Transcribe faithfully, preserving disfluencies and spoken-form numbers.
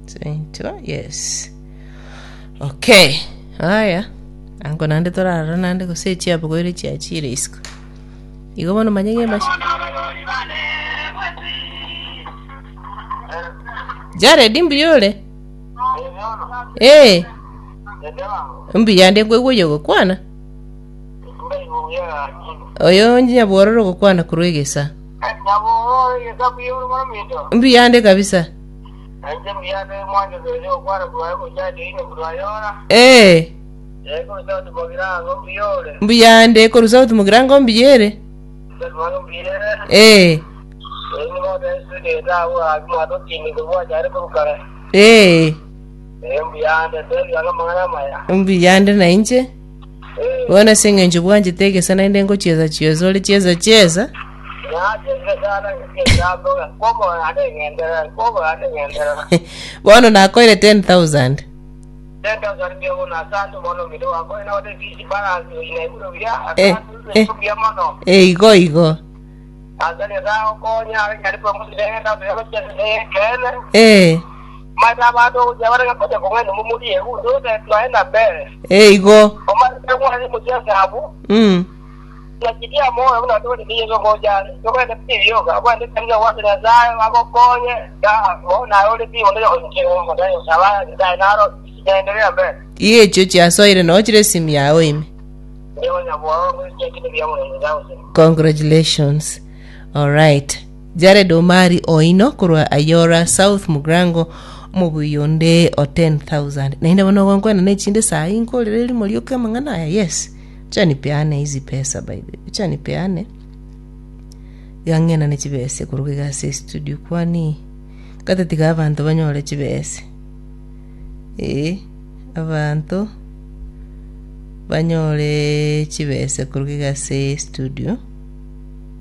twenty, yes. Okay. Haya. Ango nande torara nande ko sechi hapo ko iri chiachire isko. Iko bono manyenge mashi. Jare dimbi yole. Eh. Mbi yande kwe kwe yoko kwana. Oyo njinya bororo ko kwana kuruegesa. Mbi yande kabisa. Eh. Mbi yande ko rusa utumugirango mbi yere. Eh. Eh. Mbi yande na inje. Wana singe njubwanje tege sana ende ngo cheza cheza ole cheza cheza. Bono na koile ten thousand. ten thousand ndio una santo bono mido wako ina wote kisi balance ina iburo vya asante kubia mono. Eh igo igo. Azali zao konya ngalipo mudenda ndio cheze kene. Eh. Mata bado jawara ngakote kongana mumudie uzo twaenda mbele. Eh igo. Koma kwa ni mjasa hapo. Mm. Nakidia moyo una ndio ndio hizo ngoja. Koma ndio pio yoga kwa ndio kanga watu na zao wako konye. Da ona yule pio ndio ndio ndio sawa ndio naro endelea mbele. Iye chuchi asoire no chire simu yao ime. Ndio nyabwao chekini bya mo nzao. Congratulations. All right. Jared Omari Oino kurwa Ayora South Mugrango mubuyonde o ten thousand. Na inde bono gwankwana ne chinde saa inko leli molioka mangana ya yes. Chani peane hizi pesa by the way. Chani peane. Yangena ne chibese kuruga se studio kwani kata tiga abantu banyole chibese. Eh abantu banyole chibese kuruga se studio.